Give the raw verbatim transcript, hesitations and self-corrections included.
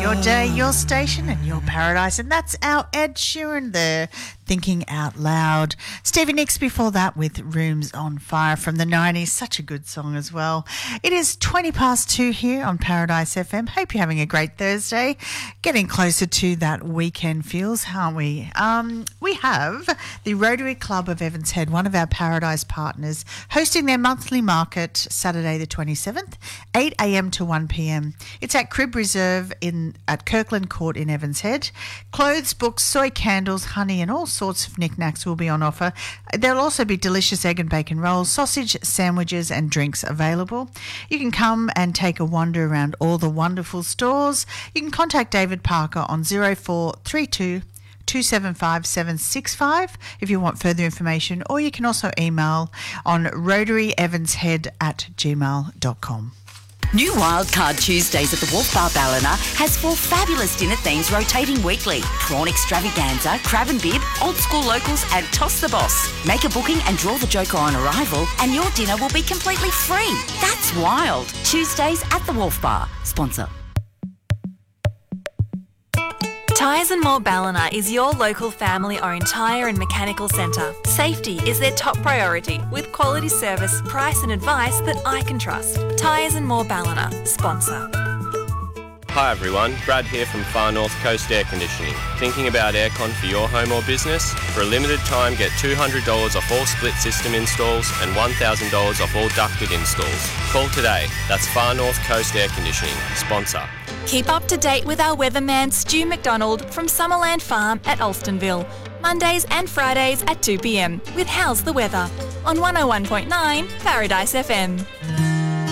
your day, your station and your paradise. And that's our Ed Sheeran there, Thinking Out Loud. Stevie Nicks before that with Rooms on Fire from the nineties. Such a good song as well. It is twenty past two here on Paradise F M. Hope you're having a great Thursday. Getting closer to that weekend feels, aren't we? Um, we have the Rotary Club of Evans Head, one of our Paradise partners, hosting their monthly market Saturday the twenty-seventh, eight a.m. to one p.m. It's at Crib Reserve in at Kirkland Court in Evans Head. Clothes, books, soy candles, honey and all sorts of knickknacks will be on offer. There'll also be delicious egg and bacon rolls, sausage, sandwiches and drinks available. You can come and take a wander around all the wonderful stores. You can contact David Parker on zero four three two two seven five seven six five if you want further information, or you can also email on rotaryevanshead at gmail dot com. New Wildcard Tuesdays at the Wharf Bar Ballina has four fabulous dinner themes rotating weekly. Prawn extravaganza, crab and bib, old school locals and toss the boss. Make a booking and draw the joker on arrival and your dinner will be completely free. That's wild. Tuesdays at the Wharf Bar. Sponsor. Tyres and More Ballina is your local family-owned tyre and mechanical centre. Safety is their top priority, with quality service, price and advice that I can trust. Tyres and More Ballina, sponsor. Hi everyone, Brad here from Far North Coast Air Conditioning. Thinking about aircon for your home or business? For a limited time, get two hundred dollars off all split system installs and one thousand dollars off all ducted installs. Call today. That's Far North Coast Air Conditioning, sponsor. Keep up to date with our weatherman Stu McDonald from Summerland Farm at Alstonville. Mondays and Fridays at two p.m. with How's the Weather on one oh one point nine Paradise F M.